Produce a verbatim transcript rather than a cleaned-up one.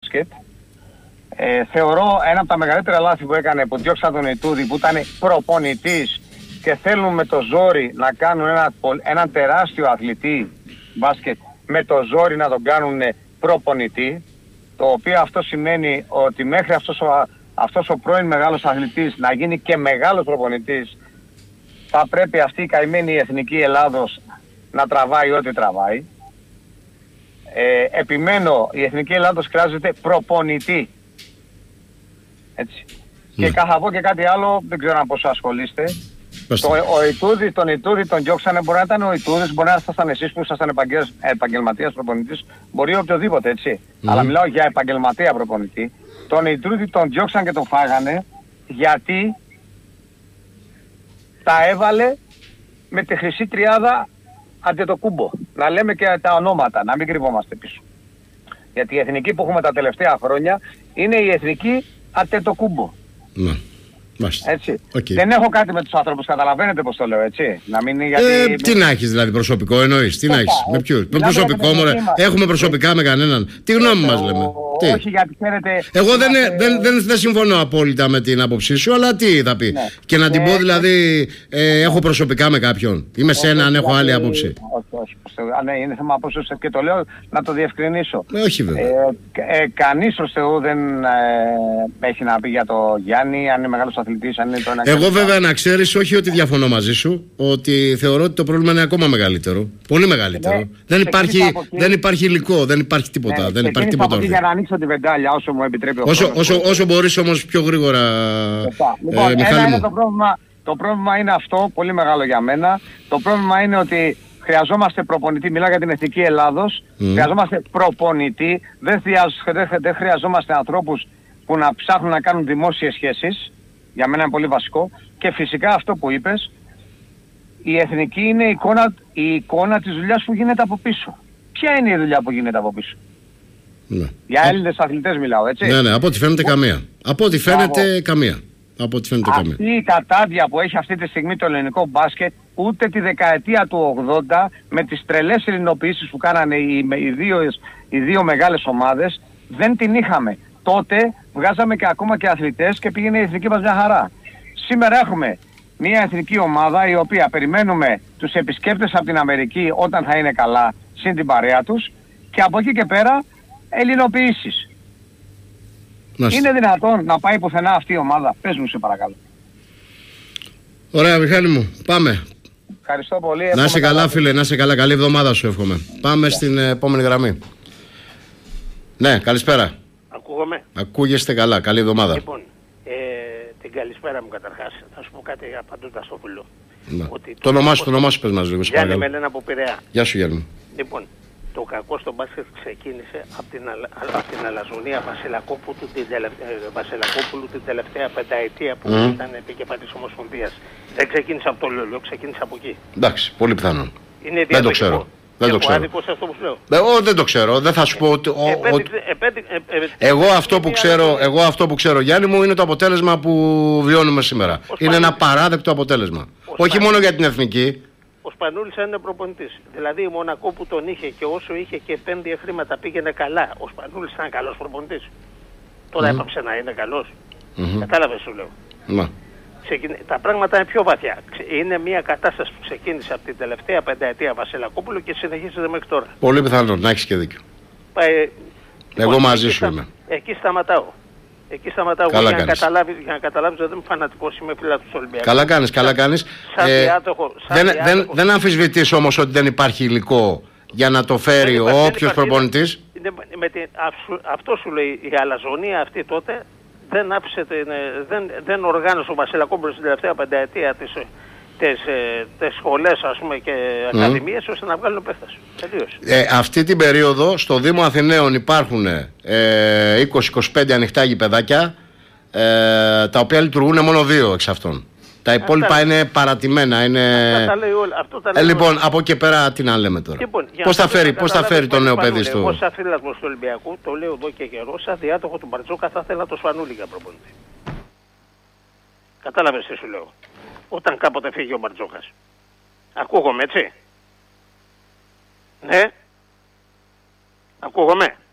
μπάσκετ. Ε, θεωρώ ένα από τα μεγαλύτερα λάθη που έκανε, που διώξαν τον Ιτούδη, που ήταν προπονητής και θέλουν με το ζόρι να κάνουν ένα, ένα τεράστιο αθλητή μπάσκετ, με το ζόρι να τον κάνουν προπονητή, το οποίο αυτό σημαίνει ότι μέχρι αυτός ο, αυτός ο πρώην μεγάλος αθλητής να γίνει και μεγάλος προπονητής, θα πρέπει αυτή η καημένη Εθνική Ελλάδος να τραβάει ό,τι τραβάει. Ε, επιμένω, η Εθνική Ελλάδος χρειάζεται προπονητή. Έτσι. Ναι. Και θα πω και κάτι άλλο, δεν ξέρω αν πόσο ασχολείστε. Το, ο Ιτούδη, τον Ιτούδη τον διώξανε, μπορεί να ήταν ο Ιτούδης, μπορεί να ήσασταν εσείς που ήσασταν επαγγελματίας προπονητής, μπορεί οποιοδήποτε, έτσι. Mm. Αλλά μιλάω για επαγγελματία προπονητή. Τον Ιτούδη τον διώξαν και τον φάγανε γιατί τα έβαλε με τη χρυσή τριάδα Αντετοκούμπο. Να λέμε και τα ονόματα, να μην κρυβόμαστε πίσω. Γιατί η εθνική που έχουμε τα τελευταία χρόνια είναι η εθνική Αντετοκούμπο. Ναι. Έτσι. Okay. Δεν έχω κάτι με τους άνθρωπους, καταλαβαίνετε πως το λέω, έτσι. Να μην είναι γιατί... ε, τι να έχεις δηλαδή προσωπικό, εννοείς, τι να έχεις, με ποιους, με προσωπικό μωρέ, έχουμε προσωπικά με κανέναν, τι γνώμη μας λέμε. Τι? Όχι, γιατί ξέρετε... Εγώ δεν, δεν, δεν, δεν συμφωνώ απόλυτα με την άποψή σου, αλλά τι θα πει. Ναι. Και να την πω δηλαδή, ε, έχω προσωπικά με κάποιον ή με σένα αν έχω άλλη άποψη. Όχι, όχι. Ναι, είναι θέμα απόψεως και το λέω να το διευκρινίσω. Ε, όχι βέβαια. Ε, ε, κανείς ως Θεού δεν ε, έχει να πει για το Γιάννη, αν είναι μεγάλος αθλητής, αν είναι το ένα. Εγώ βέβαια να ξέρεις, όχι ότι διαφωνώ μαζί σου, ότι θεωρώ ότι το πρόβλημα είναι ακόμα μεγαλύτερο. Πολύ μεγαλύτερο. Ναι, δεν, υπάρχει, δεν υπάρχει υλικό, δεν υπάρχει τίποτα. Ναι, δεν υπάρχει τίποτα. Για να ανοίξω τη βεντάλια όσο μου επιτρέπει ο όσο, χρόνος. Όσο, όσο μπορείς όμως πιο γρήγορα. Λοιπόν, ε, ένα είναι το πρόβλημα. Το πρόβλημα είναι αυτό, πολύ μεγάλο για μένα. Το πρόβλημα είναι ότι χρειαζόμαστε προπονητή, μιλάω για την Εθνική Ελλάδος, mm. χρειαζόμαστε προπονητή, δεν, δεν, δεν χρειαζόμαστε ανθρώπους που να ψάχνουν να κάνουν δημόσιες σχέσεις, για μένα είναι πολύ βασικό, και φυσικά αυτό που είπες, η Εθνική είναι η εικόνα, η εικόνα της δουλειάς που γίνεται από πίσω. Ποια είναι η δουλειά που γίνεται από πίσω? Ναι. Για Έλληνες αθλητές μιλάω, έτσι. Ναι, ναι, από ό,τι φαίνεται καμία. Από ό,τι φαίνεται Μπράβο. καμία. Από ό,τι φαίνεται αυτή καμία. η κατάδια που έχει αυτή τη στιγμή το ελληνικό μπάσκετ, ούτε τη δεκαετία του ογδόντα με τις τρελές ελληνοποιήσεις που κάνανε οι, οι, δύο, οι δύο μεγάλες ομάδες, δεν την είχαμε. Τότε βγάζαμε και ακόμα και αθλητές και πήγαινε η εθνική μας μια χαρά. Σήμερα έχουμε μια εθνική ομάδα η οποία περιμένουμε τους επισκέπτες από την Αμερική όταν θα είναι καλά, συν την παρέα τους, και από εκεί και πέρα ελληνοποιήσεις. Είναι δυνατόν να πάει πουθενά αυτή η ομάδα? Πες μου σε παρακαλώ. Ωραία Μιχάλη μου, πάμε. Ευχαριστώ πολύ. Να είσαι καλά φίλε, να είσαι καλά, καλή εβδομάδα σου εύχομαι. Πάμε yeah. στην επόμενη γραμμή. Ναι, καλησπέρα. Ακούγομαι. Ακούγεστε καλά, καλή εβδομάδα. Λοιπόν, ε, την καλησπέρα μου καταρχάς. Θα σου πω κάτι απαντώντας στο φίλο. Το, το όνομά σου, το όνομά σου πες μας λίγο. Γιάννη με λένε από Πειραιά. Γεια σου Γιάννη. Λοιπόν, το κακό στο μπάσκετ ξεκίνησε από την, από την αλαζονία Βασιλακόπουλου την, τελευταία, Βασιλακόπουλου την τελευταία πενταετία που mm. ήταν επικεφαλής Ομοσπονδίας. Δεν ξεκίνησε από το Λιόλιο, ξεκίνησε από εκεί. Εντάξει, πολύ πιθανόν. Είναι δεν το ξέρω. Δεν το ξέρω. Αυτό που λέω. Εγώ δεν το ξέρω. Δεν θα σου πω ότι. Εγώ αυτό που ξέρω, εγώ αυτό που ξέρω, Γιάννη μου, είναι το αποτέλεσμα που βιώνουμε σήμερα. Είναι ένα παράδεκτο αποτέλεσμα. Όχι μόνο για την εθνική. Ο Σπανούλης είναι προπονητής. Δηλαδή η Μονακό που τον είχε και όσο είχε και επένδυε χρήματα πήγαινε καλά. Ο Σπανούλης ήταν καλός προπονητής. Τώρα mm-hmm. έπαψε να είναι καλός. Mm-hmm. Κατάλαβες σου λέω. Mm-hmm. Τα πράγματα είναι πιο βαθιά. Είναι μια κατάσταση που ξεκίνησε από την τελευταία πενταετία Βασιλακόπουλου και συνεχίζεται μέχρι τώρα. Πολύ πιθανό, να έχεις και δίκιο. Ε, Εγώ λοιπόν, μαζί σου είμαι. Εκεί σταματάω. Εκεί σταματάω για να, καταλάβεις, για να καταλάβεις ότι είμαι φανατικός, είμαι φίλα του Ολυμπιακού. Καλά κάνεις, καλά κάνεις. Σαν ε, διάδοχο, σαν δεν, διάδοχο. δεν, δεν αμφισβητείς όμως ότι δεν υπάρχει υλικό για να το φέρει υπάρχει, ο όποιος προπονητής. Αυτό σου λέει η αλαζονία αυτή τότε. Δεν άφησε, δεν, δεν οργάνωσε ο Βασιλακόπουλος στην τελευταία πενταετία τις, τις, τις σχολές ας πούμε και mm. ακαδημίες ώστε να βγάλουν παίχτες. Τελείωσε. Ε, αυτή την περίοδο στο Δήμο Αθηναίων υπάρχουν ε, είκοσι με είκοσι πέντε ανοιχτά γηπεδάκια ε, τα οποία λειτουργούν μόνο δύο εξ αυτών. Τα υπόλοιπα αυτά είναι παρατημένα. Είναι... Αυτά τα λέει όλα. Αυτό τα λέει ε, λοιπόν, όλα. Από εκεί πέρα τι να λέμε τώρα. Λοιπόν, πώς θα φέρει, πώς θα φέρει το νέο παιδί στο... Εγώ σαν φίλαθμος του Ολυμπιακού, το λέω εδώ και καιρό, σαν διάδοχο του Μπαρτζόκα θα ήθελα το Σπανούλη για προπονητή. Κατάλαβες τι σου λέω. Όταν κάποτε φύγει ο Μπαρτζόκας. Ακούγομαι έτσι. Ναι. Ακούγομαι.